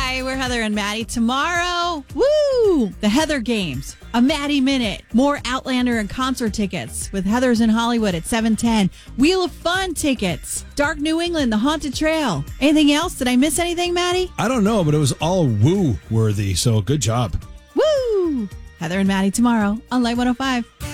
Hi, we're Heather and Maddie. Tomorrow, woo! The Heather Games, a Maddie Minute, more Outlander and concert tickets with Heather's in Hollywood at 7:10. Wheel of Fun tickets, Dark New England, The Haunted Trail. Anything else? Did I miss anything, Maddie? I don't know, but it was all woo-worthy, so good job. Woo! Heather and Maddie tomorrow on Light 105.